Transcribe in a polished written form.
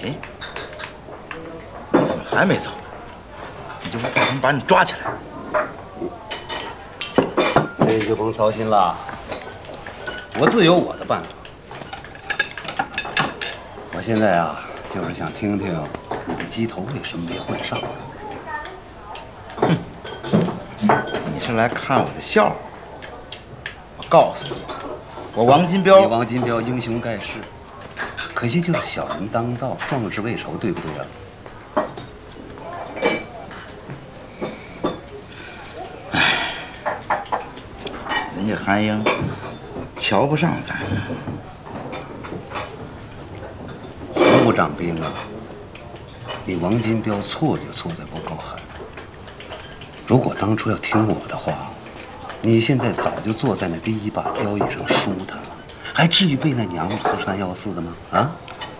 哎，你怎么还没走？你就不怕他们把你抓起来？ 这你就甭操心了，我自有我的办法。我现在啊，就是想听听你的鸡头为什么没混上。 哼，你是来看我的笑话？我告诉你，我王金彪， 你王金彪英雄盖世，可惜就是小人当道，壮士未酬，对不对啊？ 人家韩英瞧不上咱们。 慈不掌兵啊！你王金彪错就错在不够狠。如果当初要听我的话，你现在早就坐在那第一把交椅上输他了，还至于被那娘们和山要似的吗？啊！